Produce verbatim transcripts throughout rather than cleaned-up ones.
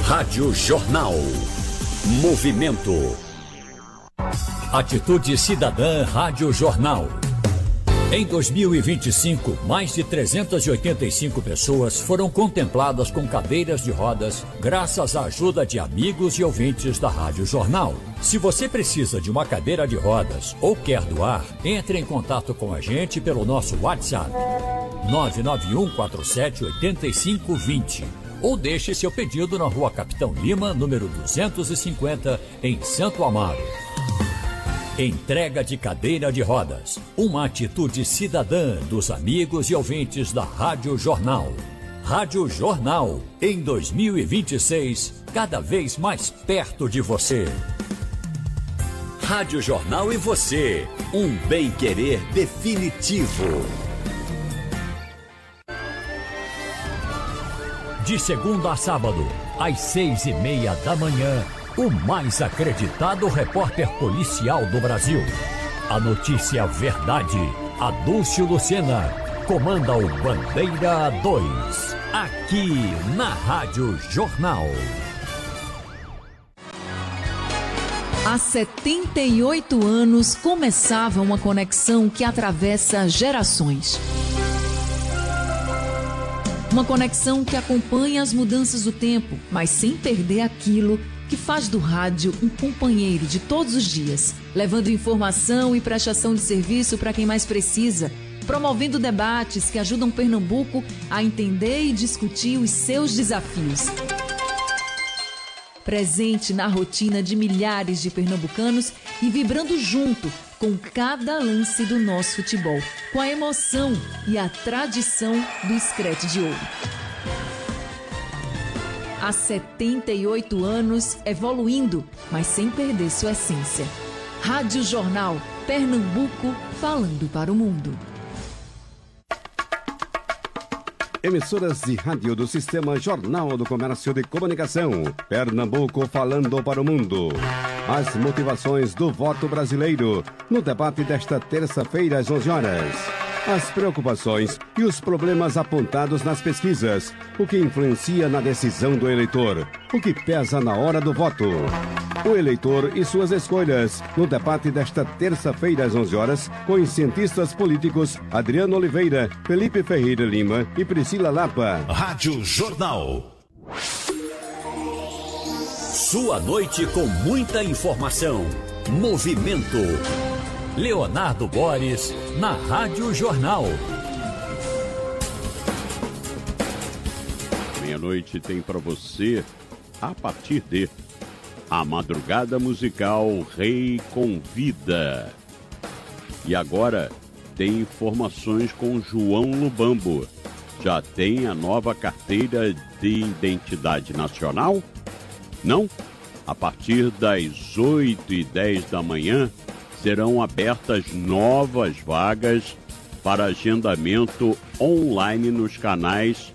Rádio Jornal. Movimento. Atitude Cidadã Rádio Jornal. Em dois mil e vinte e cinco, mais de trezentas e oitenta e cinco pessoas foram contempladas com cadeiras de rodas graças à ajuda de amigos e ouvintes da Rádio Jornal. Se você precisa de uma cadeira de rodas ou quer doar, entre em contato com a gente pelo nosso WhatsApp nove nove um quatro sete oito cinco dois zero ou deixe seu pedido na Rua Capitão Lima, número duzentos e cinquenta, em Santo Amaro. Entrega de cadeira de rodas, uma atitude cidadã dos amigos e ouvintes da Rádio Jornal. Rádio Jornal, em dois mil e vinte e seis, cada vez mais perto de você. Rádio Jornal e você, um bem-querer definitivo. De segunda a sábado, às seis e meia da manhã, o mais acreditado repórter policial do Brasil. A notícia verdade, Adúlcio Lucena, comanda o Bandeira dois, aqui na Rádio Jornal. Há setenta e oito anos começava uma conexão que atravessa gerações. Uma conexão que acompanha as mudanças do tempo, mas sem perder aquilo que faz do rádio um companheiro de todos os dias, levando informação e prestação de serviço para quem mais precisa, promovendo debates que ajudam Pernambuco a entender e discutir os seus desafios. Presente na rotina de milhares de pernambucanos e vibrando junto com cada lance do nosso futebol, com a emoção e a tradição do Screte de Ouro. Há setenta e oito anos, evoluindo, mas sem perder sua essência. Rádio Jornal, Pernambuco, falando para o mundo. Emissoras de rádio do Sistema Jornal do Comércio de Comunicação. Pernambuco falando para o mundo. As motivações do voto brasileiro no debate desta terça-feira às onze horas. As preocupações e os problemas apontados nas pesquisas. O que influencia na decisão do eleitor. O que pesa na hora do voto. O eleitor e suas escolhas, no debate desta terça-feira às onze horas, com os cientistas políticos Adriano Oliveira, Felipe Ferreira Lima e Priscila Lapa. Rádio Jornal. Sua noite com muita informação. Movimento. Leonardo Boris, na Rádio Jornal. Meia-noite tem para você, a partir de a madrugada musical Rei Convida. E agora tem informações com João Lubambo. Já tem a nova carteira de identidade nacional? Não? A partir das oito e dez da manhã serão abertas novas vagas para agendamento online nos canais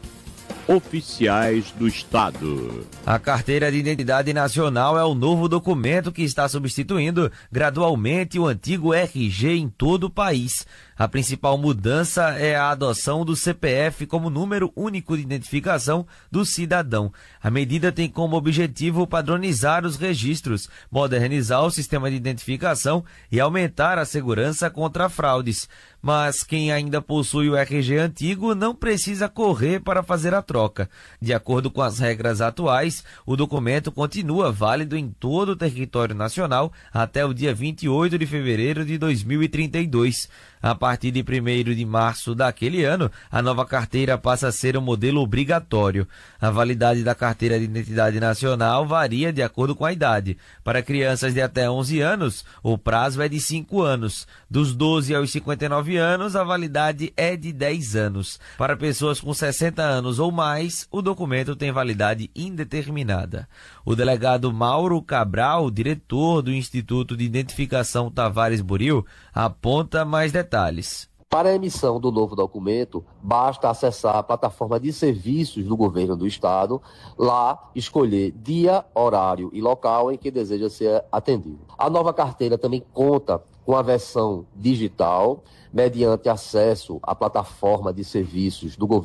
oficiais do Estado. A Carteira de Identidade Nacional é o novo documento que está substituindo gradualmente o antigo R G em todo o país. A principal mudança é a adoção do C P F como número único de identificação do cidadão. A medida tem como objetivo padronizar os registros, modernizar o sistema de identificação e aumentar a segurança contra fraudes. Mas quem ainda possui o R G antigo não precisa correr para fazer a troca. De acordo com as regras atuais, o documento continua válido em todo o território nacional até o dia vinte e oito de fevereiro de dois mil e trinta e dois. A partir de primeiro de março daquele ano, a nova carteira passa a ser um modelo obrigatório. A validade da Carteira de Identidade Nacional varia de acordo com a idade. Para crianças de até onze anos, o prazo é de cinco anos. Dos doze aos cinquenta e nove anos, a validade é de dez anos. Para pessoas com sessenta anos ou mais, o documento tem validade indeterminada. O delegado Mauro Cabral, diretor do Instituto de Identificação Tavares Buril, aponta mais detalhes. Para a emissão do novo documento, basta acessar a plataforma de serviços do governo do estado, lá escolher dia, horário e local em que deseja ser atendido. A nova carteira também conta com a versão digital, mediante acesso à plataforma de serviços do governo